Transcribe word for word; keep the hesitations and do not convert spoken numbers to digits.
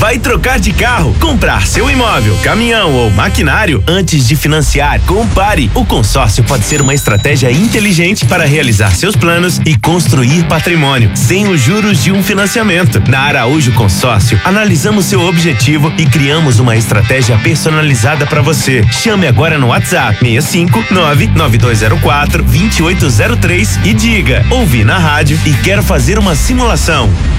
Vai trocar de carro, comprar seu imóvel, caminhão ou maquinário antes de financiar? Compare. O consórcio pode ser uma estratégia inteligente para realizar seus planos e construir patrimônio sem os juros de um financiamento. Na Araújo Consórcio, analisamos seu objetivo e criamos uma estratégia personalizada para você. Chame agora no WhatsApp seis cinco nove nove dois zero quatro dois oito zero três e diga: ouvi na rádio e quero fazer uma simulação.